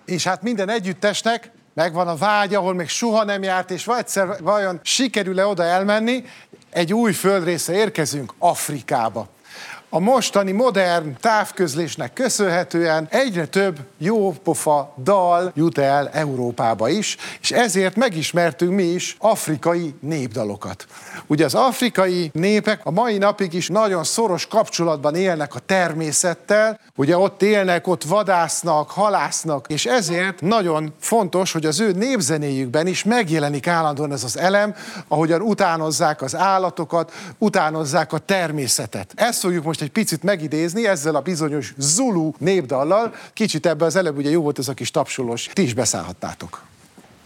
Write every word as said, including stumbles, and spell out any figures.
És hát minden együttesnek megvan a vágy, ahol még soha nem járt, és egyszer vajon sikerül-e oda elmenni, egy új földrészre érkezünk, Afrikába. A mostani modern távközlésnek köszönhetően egyre több jópofa dal jut el Európába is, és ezért megismertünk mi is afrikai népdalokat. Ugye az afrikai népek a mai napig is nagyon szoros kapcsolatban élnek a természettel, ugye ott élnek, ott vadásznak, halásznak, és ezért nagyon fontos, hogy az ő népzenéjükben is megjelenik állandóan ez az elem, ahogyan utánozzák az állatokat, utánozzák a természetet. Ezt fogjuk most egy picit megidézni ezzel a bizonyos Zulu népdallal. Kicsit ebbe az előbb ugye jó volt ez a kis tapsolós, ti is beszállhattátok.